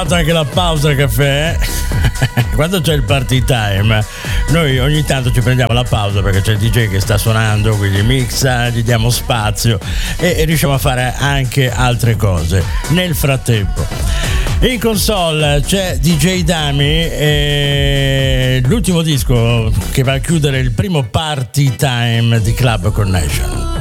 Anche la pausa caffè. Quando c'è il party time noi ogni tanto ci prendiamo la pausa perché c'è il DJ che sta suonando, quindi mixa, gli diamo spazio e riusciamo a fare anche altre cose nel frattempo. In console c'è DJ Dami e l'ultimo disco che va a chiudere il primo party time di Club Connection.